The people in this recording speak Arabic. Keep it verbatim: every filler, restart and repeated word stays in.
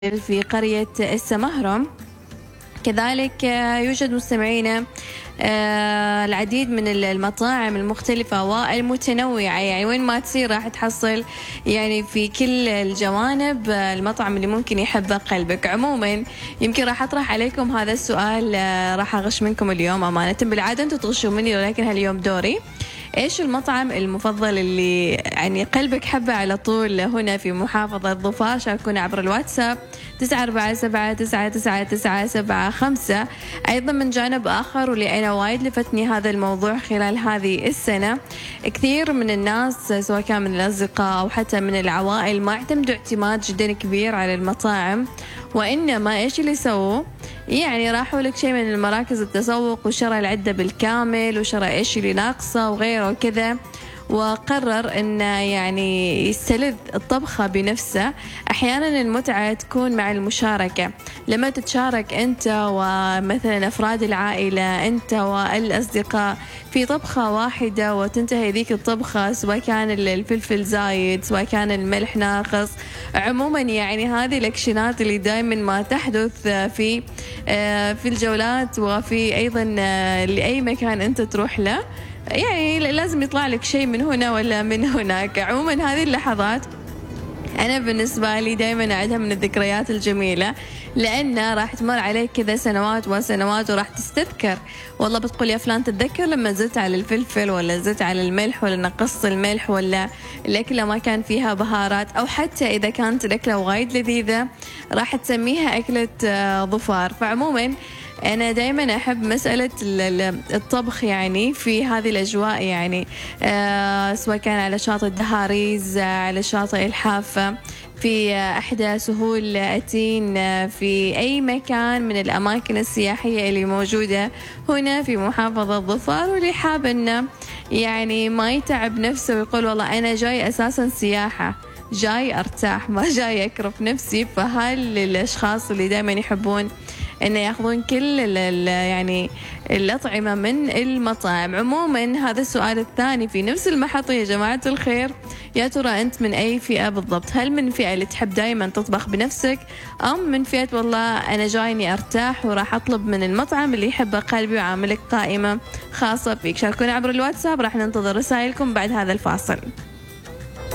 في قرية السمهرم. كذلك يوجد مستمعينا العديد من المطاعم المختلفة والمتنوعة، يعني وين ما تصير راح تحصل يعني في كل الجوانب المطعم اللي ممكن يحبه قلبك. عموما يمكن راح أطرح عليكم هذا السؤال، راح أغش منكم اليوم أمانة، بالعادة أنتم تغشوا مني ولكن هاليوم دوري. إيش المطعم المفضل اللي يعني قلبك حبه على طول هنا في محافظة ظفار؟ شاركونا عبر الواتساب تسعة أربعة سبعة تسعة تسعة تسعة سبعة خمسة. أيضا من جانب آخر، واللي أنا وايد لفتني هذا الموضوع خلال هذه السنة، كثير من الناس سواء كان من الأصدقاء أو حتى من العوائل ما اعتمدوا اعتماد جدا كبير على المطاعم، وإنما إيش اللي سووا؟ يعني راحوا لك شيء من المراكز التسوق وشرى العدة بالكامل وشرى إيش اللي ناقصه وغيره وكذا، وقرر أنه يعني يستلذ الطبخة بنفسه. أحيانا المتعة تكون مع المشاركة، لما تتشارك أنت ومثلا أفراد العائلة أنت والأصدقاء في طبخة واحدة وتنتهي ذيك الطبخة، سواء كان الفلفل زايد سواء كان الملح ناقص. عموما يعني هذه الأكشنات اللي دائما ما تحدث في في الجولات وفي أيضا لأي مكان أنت تروح له، يعني لازم يطلع لك شيء من هنا ولا من هناك. عموما هذه اللحظات أنا بالنسبة لي دائما أعدها من الذكريات الجميلة، لأن راح تمر عليك كذا سنوات وسنوات وراح تستذكر، والله بتقول يا فلان تتذكر لما زدت على الفلفل ولا زدت على الملح ولا نقصت الملح ولا الأكلة ما كان فيها بهارات، أو حتى إذا كانت الأكلة وايد لذيذة راح تسميها أكلة ظفار. فعموما أنا دائما أحب مسألة الطبخ يعني في هذه الأجواء، يعني آه سواء كان على شاطئ الدهاريز، على شاطئ الحافة، في أحدى سهول أتين، في أي مكان من الأماكن السياحية اللي موجودة هنا في محافظة ظفار. واللي حاب إنه يعني ما يتعب نفسه ويقول والله أنا جاي أساسا سياحة، جاي أرتاح ما جاي أكرف نفسي، فهل الأشخاص اللي دائما يحبون إنه يأخذون كل ال يعني الأطعمة من المطاعم. عموما هذا السؤال الثاني في نفس المحطة يا جماعة الخير، يا ترى أنت من أي فئة بالضبط؟ هل من الفئة اللي تحب دايما تطبخ بنفسك، أم من فئة والله أنا جايني أرتاح وراح أطلب من المطعم اللي يحبه قلبي وعاملك قائمة خاصة فيك؟ شاركونا عبر الواتساب، راح ننتظر رسائلكم بعد هذا الفاصل.